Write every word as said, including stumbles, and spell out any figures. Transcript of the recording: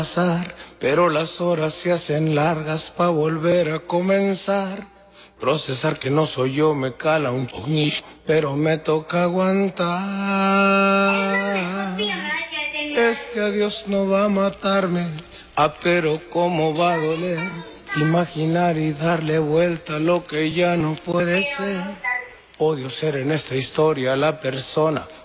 pasar, pero las horas se hacen largas pa' volver a comenzar. Procesar que no soy yo me cala un chonish, pero me toca aguantar. Este adiós no va a matarme, ah, pero cómo va a doler. Imaginar y darle vuelta a lo que ya no puede ser. Odio ser en esta historia la persona